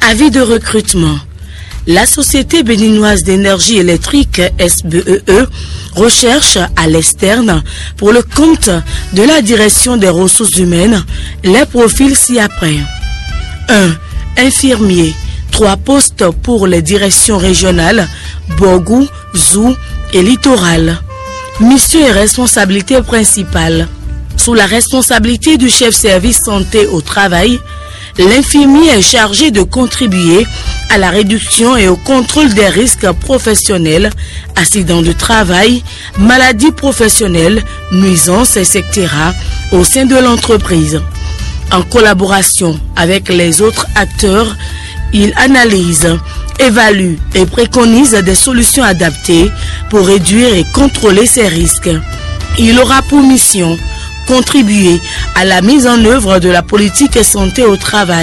Avis de recrutement. La Société béninoise d'énergie électrique SBEE recherche à l'externe, pour le compte de la direction des ressources humaines, les profils ci-après. 1. Infirmier. 3 postes pour les directions régionales, Borgou, Zou et Littoral. Mission et responsabilité principale. Sous la responsabilité du chef service santé au travail, l'infirmier est chargé de contribuer à la réduction et au contrôle des risques professionnels, accidents de travail, maladies professionnelles, nuisances, etc. au sein de l'entreprise. En collaboration avec les autres acteurs, il analyse, évalue et préconise des solutions adaptées pour réduire et contrôler ces risques. Il aura pour mission contribuer à la mise en œuvre de la politique santé au travail.